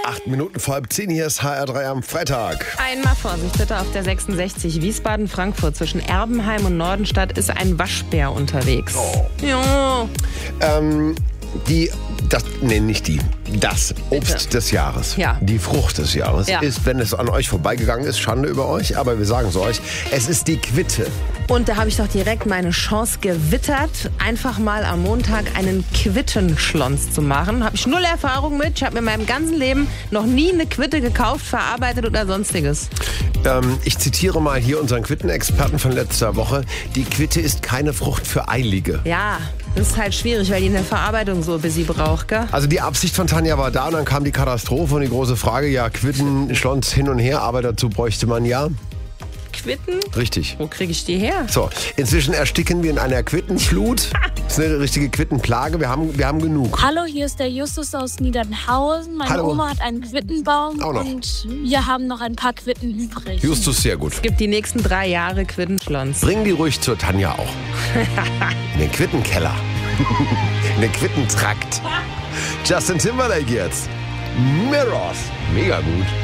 8 Minuten vor halb 10, hier ist HR3 am Freitag. Einmal Vorsicht bitte, auf der 66 Wiesbaden-Frankfurt zwischen Erbenheim und Nordenstadt ist ein Waschbär unterwegs. Oh. Ja. Das Obst des Jahres, Ja. die Frucht des Jahres Ja. ist, wenn es an euch vorbeigegangen ist, Schande über euch, aber wir sagen es euch, es ist die Quitte. Und da habe ich doch direkt meine Chance gewittert, einfach mal am Montag einen Quittenschlons zu machen. Habe ich null Erfahrung mit. Ich habe mir in meinem ganzen Leben noch nie eine Quitte gekauft, verarbeitet oder sonstiges. Ich zitiere mal hier unseren Quittenexperten von letzter Woche. Die Quitte ist keine Frucht für Eilige. Ja, das ist halt schwierig, weil die eine Verarbeitung so bis sie braucht, gell? Also die Absicht von Tanja war da und dann kam die Katastrophe und die große Frage, ja, Quitten, Schlons hin und her, aber dazu bräuchte man ja... Quitten? Richtig. Wo kriege ich die her? So, inzwischen ersticken wir in einer Quittenflut. Das ist eine richtige Quittenplage. Wir haben genug. Hallo, hier ist der Justus aus Niedernhausen. Meine Hallo. Oma hat einen Quittenbaum Auch noch. und wir haben noch ein paar Quitten übrig. Justus, sehr gut. Es gibt die nächsten 3 Jahre Quittenschlons. Bring die ruhig zur Tanja auch. In den Quittenkeller. In den Quittentrakt. Justin Timberlake jetzt. Mirrors. Mega gut.